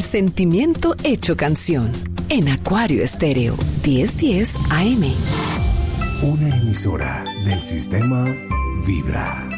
sentimiento hecho canción. En Acuario Estéreo, 1010 AM. Una emisora del sistema Vibra.